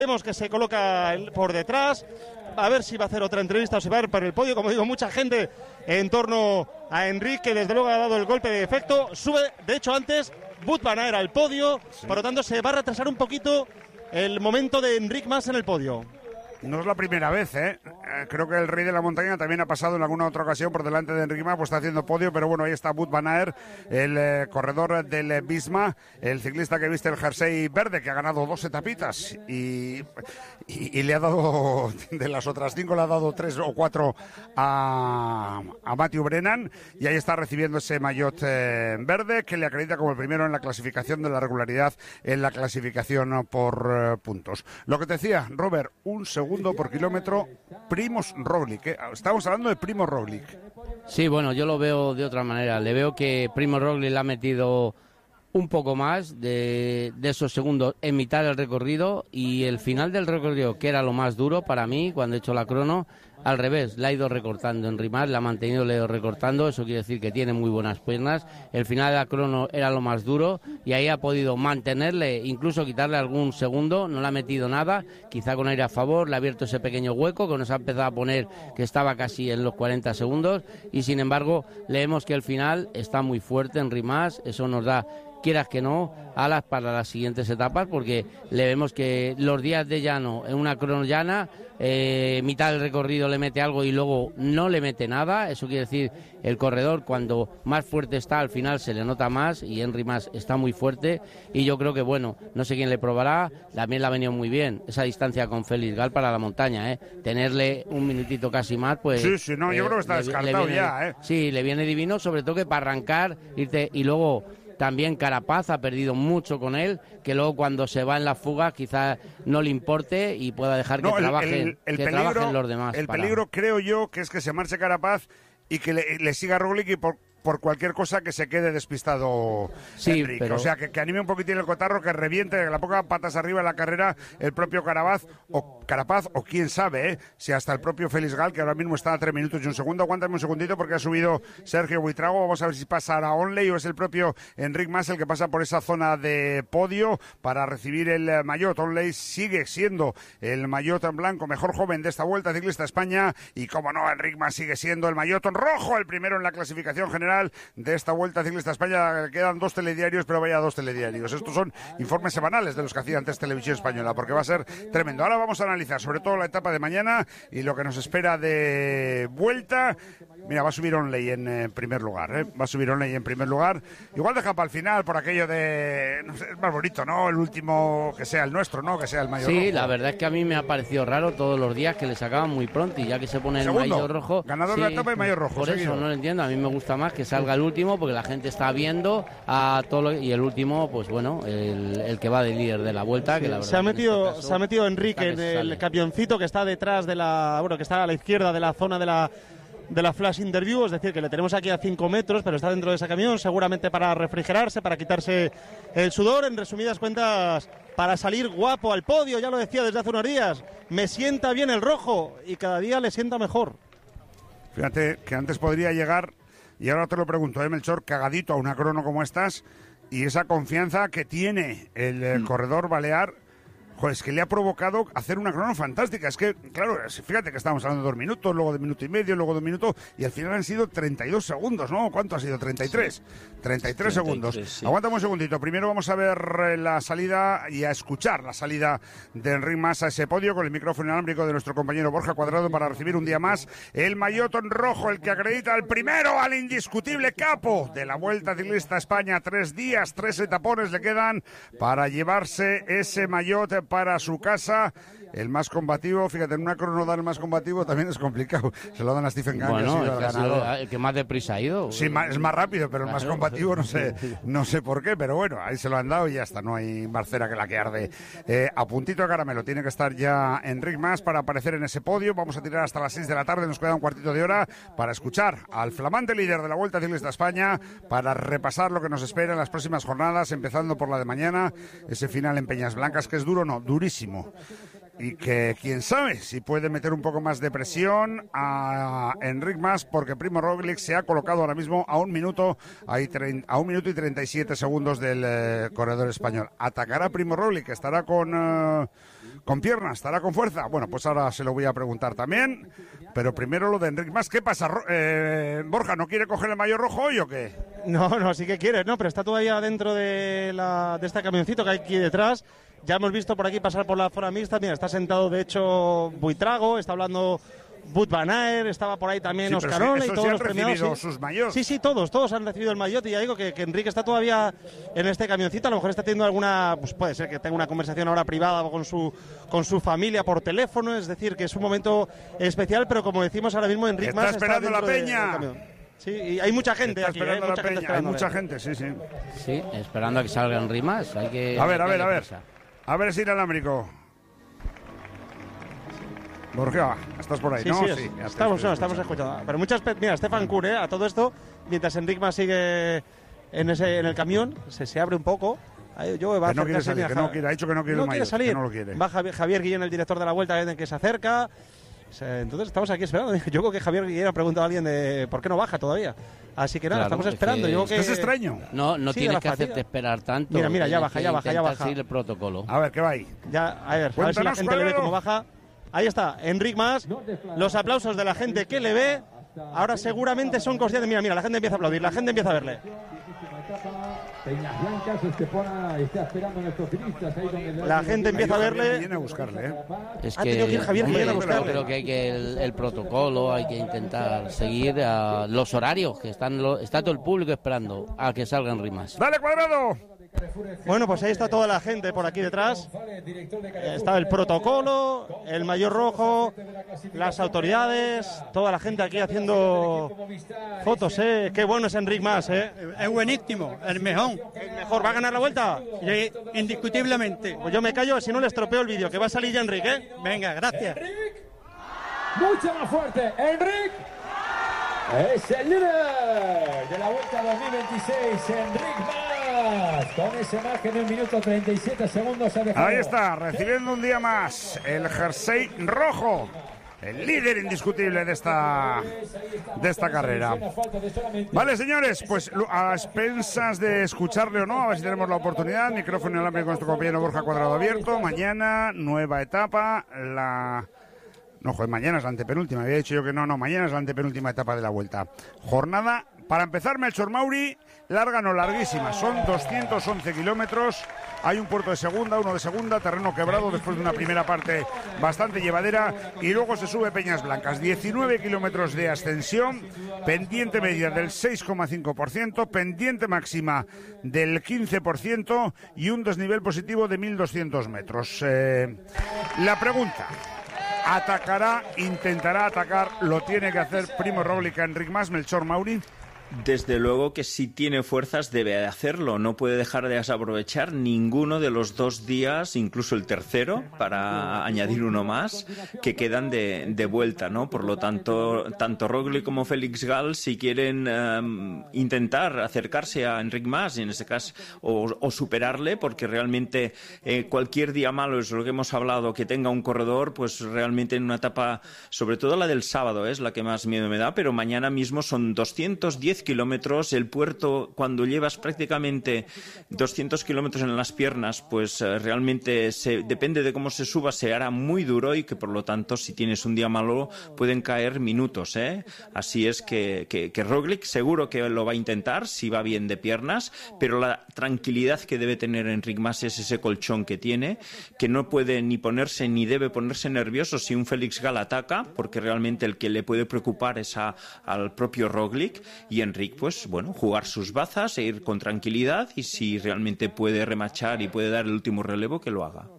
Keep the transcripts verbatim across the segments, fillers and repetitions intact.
Vemos que se coloca por detrás, a ver si va a hacer otra entrevista o se va a ir por el podio. Como digo, mucha gente en torno a Enric, que desde luego ha dado el golpe de efecto. Sube, de hecho, antes Wout van Aert al podio, sí. Por lo tanto se va a retrasar un poquito el momento de Enric Mas en el podio. No es la primera vez, ¿eh? Creo que el Rey de la Montaña también ha pasado en alguna otra ocasión por delante de Enric Mas, pues está haciendo podio, pero bueno, ahí está Wout van Aert, el eh, corredor del eh, Visma, el ciclista que viste el jersey verde, que ha ganado dos etapitas y, y, y le ha dado, de las otras cinco, le ha dado tres o cuatro a, a Matthew Brennan, y ahí está recibiendo ese maillot eh, verde que le acredita como el primero en la clasificación de la regularidad, en la clasificación por eh, puntos. Lo que te decía, Robert, un segundo segundo por kilómetro, Primož Roglic, ¿eh? Estamos hablando de Primož Roglic. Sí, bueno, yo lo veo de otra manera. Le veo que Primož Roglic le ha metido un poco más de, de esos segundos en mitad del recorrido, y el final del recorrido, que era lo más duro para mí cuando he hecho la crono, al revés, la ha ido recortando. Enric Mas la ha mantenido, la ha ido recortando. Eso quiere decir que tiene muy buenas piernas. El final de la crono era lo más duro y ahí ha podido mantenerle, incluso quitarle algún segundo. No le ha metido nada, quizá con aire a favor, le ha abierto ese pequeño hueco que nos ha empezado a poner, que estaba casi en los cuarenta segundos, y sin embargo leemos que el final está muy fuerte Enric Mas. Eso nos da, quieras que no, alas para las siguientes etapas, porque le vemos que los días de llano, en una crono llana, eh, mitad del recorrido le mete algo y luego no le mete nada. Eso quiere decir, el corredor cuando más fuerte está, al final se le nota más, y Enric Mas está muy fuerte, y yo creo que, bueno, no sé quién le probará, también le ha venido muy bien esa distancia con Félix Gal para la montaña, ¿eh? Tenerle un minutito casi más, pues... Sí, sí, no, yo eh, creo que está le, descartado le viene, ya, ¿eh? Sí, le viene divino, sobre todo que para arrancar, irte, y luego... También Carapaz ha perdido mucho con él, que luego cuando se va en la fuga quizás no le importe y pueda dejar que, no, el, trabajen, el, el que peligro, trabajen los demás. El para... peligro, creo yo, que es que se marche Carapaz y que le, le siga Roglic, y por, por cualquier cosa que se quede despistado sí, Enric. Pero... O sea, que, que anime un poquitín el cotarro, que reviente, que la ponga patas arriba en la carrera el propio Carapaz, o Carapaz, o quién sabe, ¿eh? Si hasta el propio Félix Gal, que ahora mismo está a tres minutos y un segundo. Aguántame un segundito porque ha subido Sergio Buitrago. Vamos a ver si pasa a Onley o es el propio Enric Mas el que pasa por esa zona de podio para recibir el maillot. Onley sigue siendo el maillot en blanco mejor joven de esta Vuelta Ciclista España, y como no, Enric Mas sigue siendo el maillot en rojo, el primero en la clasificación general de esta Vuelta Ciclista España. Quedan dos telediarios, pero vaya dos telediarios. Estos son informes semanales de los que hacía antes Televisión Española, porque va a ser tremendo. Ahora vamos a analizar sobre todo la etapa de mañana y lo que nos espera de vuelta. Mira, va a subir Onley en eh, primer lugar, ¿eh? Va a subir Onley en primer lugar. Igual deja para el final por aquello de... No sé, es más bonito, ¿no? El último que sea el nuestro, ¿no? Que sea el maillot sí, rojo. Sí, la verdad es que a mí me ha parecido raro todos los días que le sacaban muy pronto, y ya que se pone el maillot rojo... Ganador sí, de la etapa y maillot rojo. Por seguido. eso no lo entiendo. A mí me gusta más que salga el último, porque la gente está viendo a todo lo... y el último, pues bueno, el, el que va de líder de la Vuelta, sí, que la verdad se ha metido, este caso, se ha metido Enrique en el sale. camioncito que está detrás de la... bueno, que está a la izquierda de la zona de la... de la flash interview, es decir, que le tenemos aquí a cinco metros, pero está dentro de ese camión, seguramente para refrigerarse, para quitarse el sudor. En resumidas cuentas, para salir guapo al podio, ya lo decía desde hace unos días, me sienta bien el rojo, y cada día le sienta mejor. Fíjate que antes podría llegar, y ahora te lo pregunto, ¿eh, Melchor, cagadito a una crono como estas, y esa confianza que tiene el eh, mm. corredor balear, pues es que le ha provocado hacer una crono fantástica. Es que, claro, fíjate que estamos hablando de dos minutos, luego de minuto y medio, luego de un minuto, y al final han sido treinta y dos segundos, ¿no? ¿Cuánto ha sido? treinta y tres. Sí. treinta y tres segundos. Sí. Aguántame un segundito. Primero vamos a ver la salida y a escuchar la salida de Enric Mas a ese podio con el micrófono inalámbrico de nuestro compañero Borja Cuadrado para recibir un día más el maillot en rojo, el que acredita al primero, al indiscutible capo de la Vuelta Ciclista España. Tres días, tres etapones le quedan para llevarse ese maillot para su casa. El más combativo, fíjate, en una crono dar el más combativo también es complicado. Se lo dan a Stephen Gunn. Bueno, que ha sido el, sido el que más deprisa ha ido. Sí, es más rápido, pero el más combativo no sé no sé por qué, pero bueno, ahí se lo han dado y ya está. No hay barcera que la que arde. Eh, a puntito de caramelo tiene que estar ya Enric Mas para aparecer en ese podio. Vamos a tirar hasta las seis de la tarde, nos queda un cuartito de hora para escuchar al flamante líder de la Vuelta Ciclista España, para repasar lo que nos espera en las próximas jornadas, empezando por la de mañana, ese final en Peñas Blancas, que es duro, no, durísimo. y que quién sabe si puede meter un poco más de presión a Enric Mas, porque Primo Roglic se ha colocado ahora mismo a un minuto a un minuto y treinta y siete segundos del eh, corredor español. ¿Atacará Primo Roglic? ¿Estará con, eh, con piernas? ¿Estará con fuerza? Bueno, pues ahora se lo voy a preguntar también, pero primero lo de Enric Mas. ¿Qué pasa, eh, Borja? ¿No quiere coger el maillot rojo hoy o qué? No, no, sí que quiere, no, pero está todavía dentro de, la, de este camioncito que hay aquí detrás. Ya hemos visto por aquí pasar por la zona mixta. Mira, está sentado de hecho Buitrago, está hablando Wout van Aert, estaba por ahí también sí, Oscarone sí, y todos sí los premiados. Sí. sus maillots. Sí, sí, todos, todos han recibido el maillot y ya digo que, que Enrique está todavía en este camioncito. A lo mejor está teniendo alguna, pues puede ser que tenga una conversación ahora privada con su con su familia por teléfono, es decir, que es un momento especial, pero como decimos ahora mismo, Enric está Mas esperando está la peña. De, Sí, y hay mucha gente está aquí, esperando ¿eh? mucha la gente peña. Hay mucha gente, sí, sí. Sí, esperando a que salga Enric Mas. Hay que, a ver, a ver, a ver. Pasar. A ver si inalámbrico. Borja, estás por ahí, sí, ¿no? Sí, sí, sí estamos, estamos, no, estamos escuchando. Pero muchas... Mira, Stefan Kur, ¿eh? A todo esto, mientras Enric Mas sigue en, ese, en el camión, se, se abre un poco. Yo va que no quiere salir, que no quiere, ha dicho que no quiere no el maillot, salir. que no lo quiere. Va Javier, Javier Guillén, el director de la Vuelta, que se acerca. Entonces estamos aquí esperando. Yo creo que Javier Guillén ha preguntado a alguien de por qué no baja todavía. Así que nada, claro, estamos esperando. Es, Yo que... que... es extraño. No, no sí, tienes que hacerte esperar tanto. Mira, mira, ya baja, ya baja, ya baja. Seguir el protocolo. A ver, ¿qué va ahí? Ya, a ver, a ver si la gente le ve cómo baja. Ahí está, Enric Mas. Los aplausos de la gente que le ve. Ahora seguramente son conscientes. Mira, mira, la gente empieza a aplaudir, la gente empieza a verle. Peñas Blancas, Estepona está esperando a nuestros ciclistas ahí donde la gente empieza a verle. Viene a buscarle, ¿eh? Es ha tenido que ir Javier hombre, a buscarle. Creo que hay que el, el protocolo, hay que intentar seguir uh, los horarios que están lo, está todo el público esperando a que salgan Rimas. Dale, Cuadrado. Bueno, pues ahí está toda la gente por aquí detrás. Está el protocolo, el maillot rojo, las autoridades, toda la gente aquí haciendo fotos, ¿eh? Qué bueno es Enric Mas, ¿eh? Es buenísimo, el mejor. ¿El mejor? ¿Va a ganar la vuelta? Sí, indiscutiblemente. Pues yo me callo, si no le estropeo el vídeo, que va a salir ya Enric, ¿eh? Venga, gracias. Enric, mucho más fuerte, Enric. Es el líder de la Vuelta dos mil veintiséis, Enric Mas, con ese margen de un minuto treinta y siete segundos. Ha dejado. Ahí está, recibiendo un día más el jersey rojo, el líder indiscutible de esta, de esta carrera. Vale, señores, pues a expensas de escucharle o no, a ver si tenemos la oportunidad. Micrófono inalámbrico con nuestro compañero Borja Cuadrado abierto. Mañana, nueva etapa, la... No, joder, mañana es la antepenúltima. Había dicho yo que no, no, mañana es la antepenúltima etapa de la Vuelta. Jornada, para empezar, Melchor Mauri, larga no larguísima. Son doscientos once kilómetros. Hay un puerto de segunda, uno de segunda, terreno quebrado después de una primera parte bastante llevadera. Y luego se sube Peñas Blancas. diecinueve kilómetros de ascensión, pendiente media del seis coma cinco por ciento, pendiente máxima del quince por ciento y un desnivel positivo de mil doscientos metros. Eh, la pregunta... ¿Atacará, intentará atacar, lo tiene que hacer Primo Roglic a Enric Mas, Melchor Mauri? Desde luego que si tiene fuerzas debe de hacerlo, no puede dejar de desaprovechar ninguno de los dos días, incluso el tercero, para añadir uno más, que quedan de, de vuelta, ¿no? Por lo tanto, tanto Roglic como Félix Gall, si quieren um, intentar acercarse a Enric Mas, en ese caso, o, o superarle, porque realmente eh, cualquier día malo, es lo que hemos hablado, que tenga un corredor, pues realmente en una etapa, sobre todo la del sábado, es la que más miedo me da, pero mañana mismo son doscientos diez kilómetros, el puerto, cuando llevas prácticamente doscientos kilómetros en las piernas, pues eh, realmente se, depende de cómo se suba, se hará muy duro y que por lo tanto si tienes un día malo pueden caer minutos, ¿eh? Así es que, que, que Roglic seguro que lo va a intentar si va bien de piernas, pero la tranquilidad que debe tener Enric Mas es ese colchón que tiene, que no puede ni ponerse ni debe ponerse nervioso si un Félix Gall ataca, porque realmente el que le puede preocupar es a, al propio Roglic, y en Enric, pues bueno, jugar sus bazas e ir con tranquilidad, y si realmente puede remachar y puede dar el último relevo, que lo haga.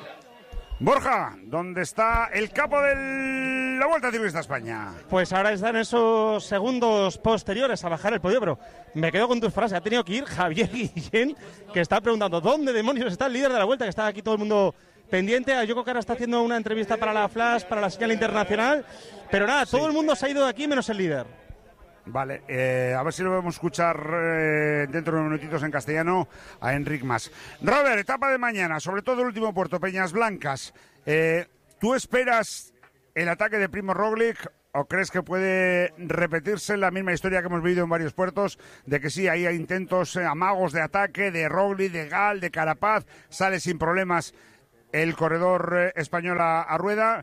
Borja, ¿dónde está el capo de la Vuelta Ciclista a España? Pues ahora están esos segundos posteriores a bajar el podio, pero me quedo con tus frases. Ha tenido que ir Javier Guillén, que está preguntando ¿dónde demonios está el líder de la Vuelta? Que está aquí todo el mundo pendiente. Yo creo que ahora está haciendo una entrevista para la Flash, para la señal internacional, pero nada, sí. Todo el mundo se ha ido de aquí menos el líder. Vale, eh, a ver si lo podemos escuchar eh, dentro de unos minutitos en castellano a Enric Mas. Robert, etapa de mañana, sobre todo el último puerto, Peñas Blancas. Eh, ¿Tú esperas el ataque de Primo Roglic o crees que puede repetirse la misma historia que hemos vivido en varios puertos, de que sí, ahí hay intentos, eh, amagos de ataque de Roglic, de Gal, de Carapaz, sale sin problemas el corredor eh, español a, a rueda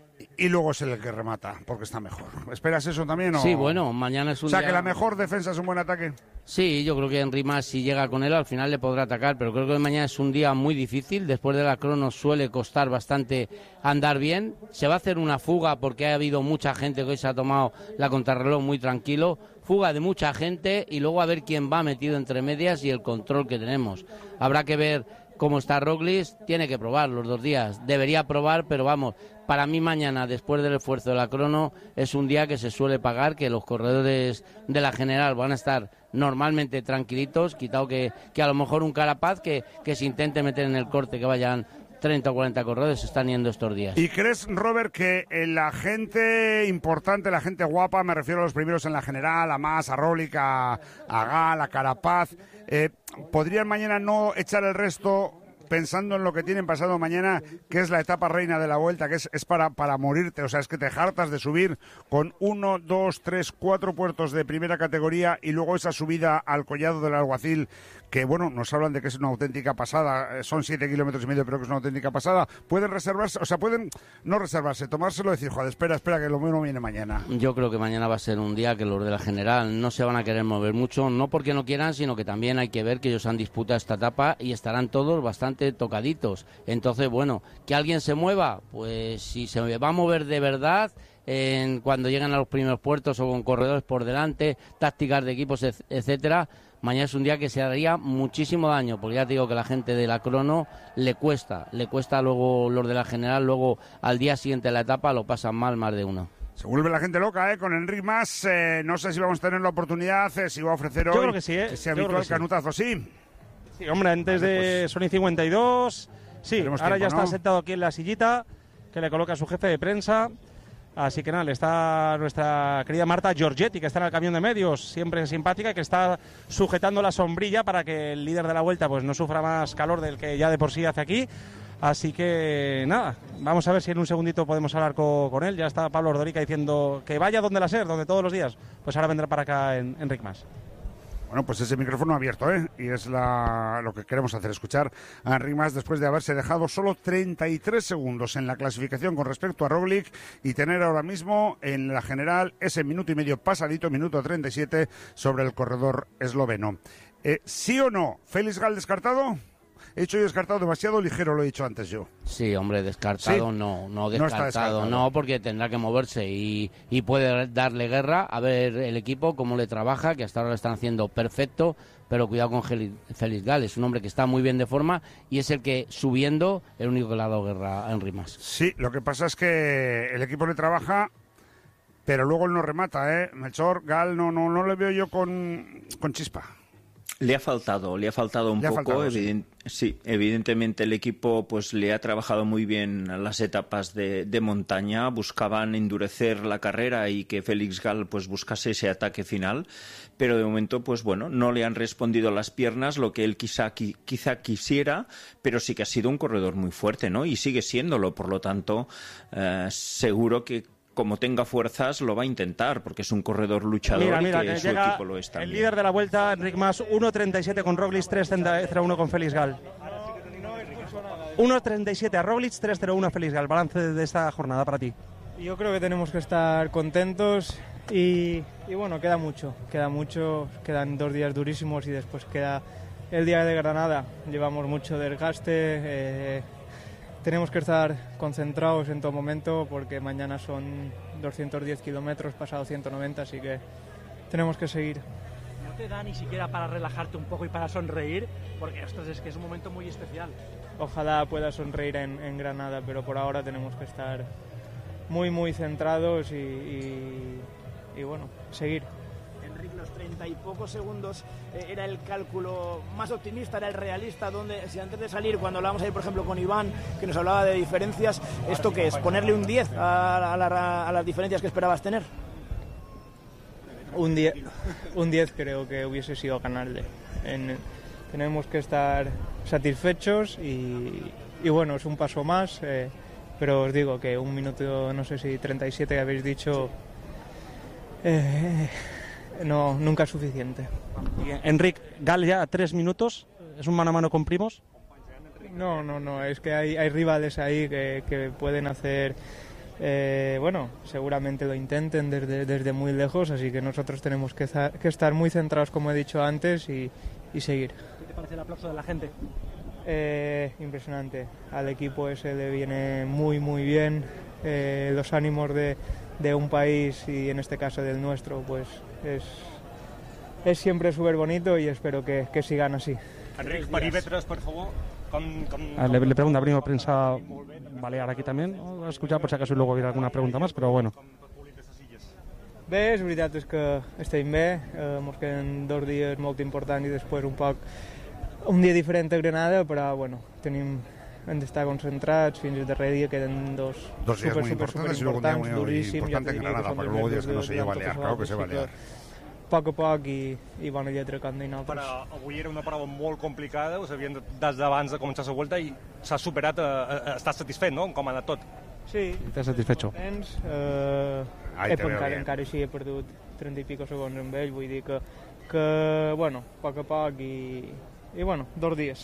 y luego es el que remata, porque está mejor? ¿Esperas eso también? O... Sí, bueno, mañana es un O sea, día... que la mejor defensa es un buen ataque. Sí, yo creo que Enric Mas, si llega con él, al final le podrá atacar, pero creo que mañana es un día muy difícil. Después de la crono suele costar bastante andar bien. Se va a hacer una fuga porque ha habido mucha gente que hoy se ha tomado la contrarreloj muy tranquilo. Fuga de mucha gente y luego a ver quién va metido entre medias y el control que tenemos. Habrá que ver cómo está Roglic, tiene que probar los dos días. Debería probar, pero vamos, para mí mañana, después del esfuerzo de la crono, es un día que se suele pagar, que los corredores de la general van a estar normalmente tranquilitos, quitado que, que a lo mejor un Carapaz que, que se intente meter en el corte, que vayan treinta o cuarenta corredores, se están yendo estos días. ¿Y crees, Robert, que la gente importante, la gente guapa, me refiero a los primeros en la general, a Mas, a Roglic, a, a Gal, a Carapaz, eh, podrían mañana no echar el resto pensando en lo que tienen pasado mañana, que es la etapa reina de la Vuelta, que es, es para, para morirte? O sea, es que te hartas de subir con uno, dos, tres, cuatro puertos de primera categoría y luego esa subida al Collado del Alguacil, que, bueno, nos hablan de que es una auténtica pasada, son siete kilómetros y medio, pero que es una auténtica pasada. Pueden reservarse, o sea, pueden no reservarse, tomárselo y decir, joder, espera, espera, que lo mío viene mañana. Yo creo que mañana va a ser un día que los de la general no se van a querer mover mucho, no porque no quieran, sino que también hay que ver que ellos han disputado esta etapa y estarán todos bastante tocaditos. Entonces, bueno, que alguien se mueva, pues si se va a mover de verdad, en, cuando lleguen a los primeros puertos o con corredores por delante, tácticas de equipos, etcétera, mañana es un día que se haría muchísimo daño, porque ya te digo que la gente de la crono le cuesta, le cuesta luego los de la general, luego al día siguiente de la etapa lo pasan mal más de uno. Se vuelve la gente loca, ¿eh? Con Enric Mas, eh, no sé si vamos a tener la oportunidad, eh, si va a ofrecer hoy. Yo creo que sí, ¿eh? Ese habitual sí. Canutazo, ¿sí? Sí, hombre, antes vale, de pues, Sony cincuenta y dos, sí, ahora tiempo, ya está ¿no? sentado aquí en la sillita, que le coloca su jefe de prensa. Así que nada, le está nuestra querida Marta Giorgetti, que está en el camión de medios, siempre simpática, que está sujetando la sombrilla para que el líder de la Vuelta pues no sufra más calor del que ya de por sí hace aquí. Así que nada, vamos a ver si en un segundito podemos hablar con, con él. Ya está Pablo Ordorica diciendo que vaya donde la ser, donde todos los días. Pues ahora vendrá para acá en, Enric Mas. Bueno, pues ese micrófono abierto, ¿eh? Y es la, lo que queremos hacer, escuchar a Enric Mas después de haberse dejado solo treinta y tres segundos en la clasificación con respecto a Roglic y tener ahora mismo en la general ese minuto y medio pasadito, minuto treinta y siete, sobre el corredor esloveno. Eh, ¿Sí o no? ¿Félix Gal descartado? He dicho yo descartado demasiado ligero, lo he dicho antes yo. Sí, hombre, descartado ¿Sí? no, no descartado, No está descartado. no, porque tendrá que moverse y, y puede darle guerra a ver el equipo cómo le trabaja, que hasta ahora lo están haciendo perfecto, pero cuidado con Félix Gal, es un hombre que está muy bien de forma y es el que subiendo, el único que le ha dado guerra a Enric Mas. Sí, lo que pasa es que el equipo le trabaja, pero luego él no remata, ¿eh? Melchor, Gal, no, no, no le veo yo con, con chispa. Le ha faltado, le ha faltado un le ha poco. faltado, Evident, sí. sí, evidentemente el equipo pues le ha trabajado muy bien las etapas de, de montaña. Buscaban endurecer la carrera y que Félix Gal pues buscase ese ataque final. Pero de momento, pues bueno, no le han respondido las piernas, lo que él quizá, quizá quisiera, pero sí que ha sido un corredor muy fuerte, ¿no? Y sigue siéndolo, por lo tanto, eh, seguro que como tenga fuerzas lo va a intentar, porque es un corredor luchador. Mira, mira, y que, que su llega equipo lo es también. El líder de la Vuelta, Enric Mas, uno treinta y siete con Roglic, tres cero uno con Félix Gal. uno treinta y siete a Roglic, tres cero uno a Félix Gal. Balance de esta jornada para ti. Yo creo que tenemos que estar contentos y, y bueno, queda mucho, queda mucho, quedan dos días durísimos y después queda el día de Granada. Llevamos mucho desgaste, eh, tenemos que estar concentrados en todo momento porque mañana son doscientos diez kilómetros, pasado ciento noventa, así que tenemos que seguir. ¿No te da ni siquiera para relajarte un poco y para sonreír? Porque esto es que es un momento muy especial. Ojalá pueda sonreír en, en Granada, pero por ahora tenemos que estar muy, muy centrados y, y, y bueno, seguir. Enric, los treinta y pocos segundos eh, era el cálculo más optimista, era el realista, donde si antes de salir, cuando hablábamos ahí por ejemplo con Iván, que nos hablaba de diferencias, ¿esto qué es? ¿Ponerle un diez a, a, la, a las diferencias que esperabas tener? un diez, un diez creo que hubiese sido ganarle. En, tenemos que estar satisfechos y, y bueno, es un paso más, eh, pero os digo que un minuto, no sé si treinta y siete que habéis dicho, eh, no, nunca es suficiente. Enric, Gal ya a tres minutos, ¿es un mano a mano con Primos? No, no, no, es que hay, hay rivales ahí que, que pueden hacer, eh, bueno, seguramente lo intenten desde, desde muy lejos, así que nosotros tenemos que, que estar muy centrados, como he dicho antes, y, y seguir. ¿Qué te parece el aplauso de la gente? Eh, impresionante, al equipo ese le viene muy, muy bien, eh, los ánimos de, de un país y en este caso del nuestro, pues es, es siempre súper bonito y espero que, que sigan así. Enric, perímetres, por favor. Com, com, ah, le, le pregunta a Primo Prensa Balear aquí también. Oh, a escuchar por si acaso y luego hubiera alguna pregunta más, pero bueno. Bé, és veritat és que estem bé, eh, ens queden dos dies molt importants i després un poc un dia diferent a Granada, però bueno, tenim, hem d'estar concentrats, fins al darrer dia queden dos, dos días super, muy super, importantes super y luego un día muy duríssims, importante en Granada, para que luego digas que no se lleva Balear, claro que se Balear. A poc a poc i, i bona lletra com deien altres. Però avui era una prova molt complicada, us havien des d'abans de començar la volta i s'ha superat, a, a, a estar satisfet, no?, com ha anat tot. Sí. ¿Estás satisfecho? Ens, eh, Ai, he, te veo encara, bien. encara així he perdut trenta i pico segons amb ell, vull dir que, que bueno, a poc a poc i, i bueno, dos dies.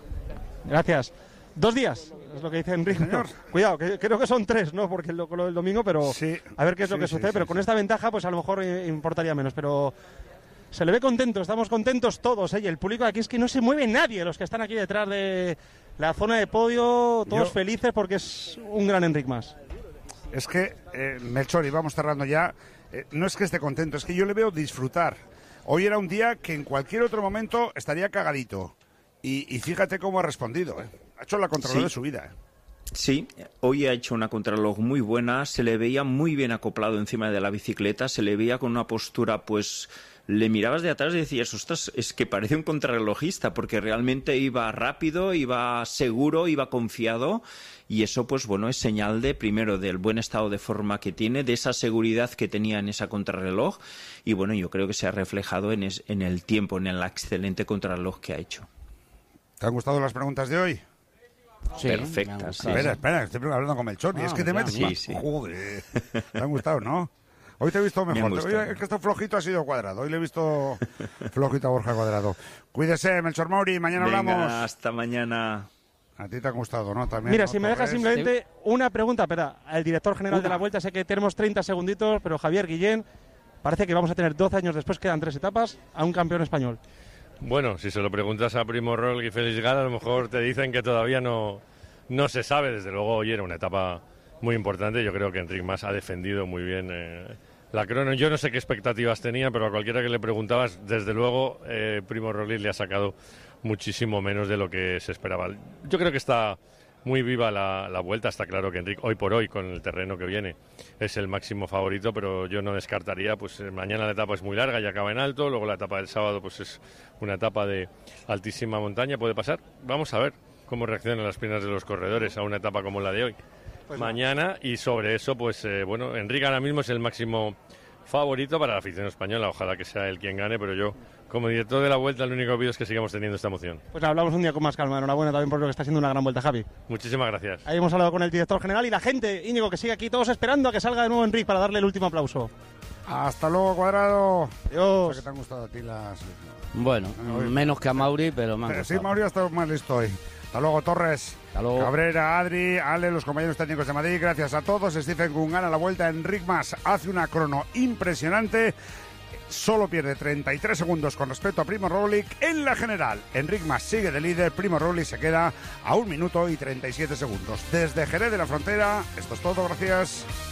Gracias. Dos días, es lo que dice Enrique. Señor. Cuidado, que creo que son tres, ¿no? Porque lo, lo del domingo, pero Sí. a ver qué es lo Sí, que sí, sucede. sí, pero sí. con esta ventaja, pues a lo mejor eh, importaría menos. Pero se le ve contento, estamos contentos todos, ¿eh? Y el público aquí es que no se mueve nadie, los que están aquí detrás de la zona de podio, todos Yo- felices porque es un gran Enric más. Es que, eh, Melchor, y vamos cerrando ya, eh, no es que esté contento, es que yo le veo disfrutar. Hoy era un día que en cualquier otro momento estaría cagadito. Y, y fíjate cómo ha respondido, ¿eh? Ha hecho la contrarreloj Sí. de su vida, ¿eh? Sí, hoy ha hecho una contrarreloj muy buena, se le veía muy bien acoplado encima de la bicicleta, se le veía con una postura, pues le mirabas de atrás y decías, ostras, es que parece un contrarrelojista, porque realmente iba rápido, iba seguro, iba confiado, y eso, pues bueno, es señal de, primero, del buen estado de forma que tiene, de esa seguridad que tenía en esa contrarreloj, y bueno, yo creo que se ha reflejado en, es- en el tiempo, en el excelente contrarreloj que ha hecho. ¿Te han gustado las preguntas de hoy? Sí, me ha Perfectas. gustado. Espera, espera, estoy hablando con Melchor. y Ah, es que te claro. metes Sí, más. sí. Joder. ¿Te han gustado, no? Hoy te he visto Me han mejor. Hoy gustado. el que está flojito ha sido Cuadrado. Hoy le he visto flojito a Borja Cuadrado. Cuídese, Melchor Mauri. Mañana Venga, hablamos. hasta mañana. A ti te ha gustado, ¿no? También. Mira, ¿no, si me dejas Torres? simplemente una pregunta, espera, al director general de la Vuelta, sé que tenemos treinta segunditos, pero Javier Guillén, parece que vamos a tener doce años después, quedan tres etapas, a un campeón español. Bueno, si se lo preguntas a Primo Roglic y Félix Gall, a lo mejor te dicen que todavía no, no se sabe. Desde luego, hoy era una etapa muy importante. Yo creo que Enric Mas ha defendido muy bien eh, la crono. Yo no sé qué expectativas tenía, pero a cualquiera que le preguntabas, desde luego, eh, Primo Roglic le ha sacado muchísimo menos de lo que se esperaba. Yo creo que está muy viva la, la vuelta. Está claro que Enric, hoy por hoy, con el terreno que viene, es el máximo favorito, pero yo no descartaría, pues eh, mañana la etapa es muy larga y acaba en alto, luego la etapa del sábado pues es una etapa de altísima montaña, puede pasar. Vamos a ver cómo reaccionan las piernas de los corredores a una etapa como la de hoy. Mañana, y sobre eso, pues eh, bueno, Enric ahora mismo es el máximo favorito para la afición española, ojalá que sea él quien gane, pero yo, como director de la Vuelta, lo único que pido es que sigamos teniendo esta emoción. Pues hablamos un día con más calma. Enhorabuena también por lo que está haciendo una gran vuelta, Javi. Muchísimas gracias. Ahí hemos hablado con el director general y la gente, Íñigo, que sigue aquí, todos esperando a que salga de nuevo Enric para darle el último aplauso. Hasta luego, Cuadrado. Adiós. ¿Qué te han gustado a ti las...? Bueno, menos que a Mauri, pero me han Sí, gustado. Mauri ha estado más listo hoy. Hasta luego, Torres. Hasta luego. Cabrera, Adri, Ale, los compañeros técnicos de Madrid. Gracias a todos. Stephen Gunn gana la vuelta. Enric Mas hace una crono impresionante. Solo pierde treinta y tres segundos con respecto a Primo Roglic en la general. Enric Mas sigue de líder. Primo Roglic se queda a un minuto y treinta y siete segundos. Desde Jerez de la Frontera, esto es todo. Gracias.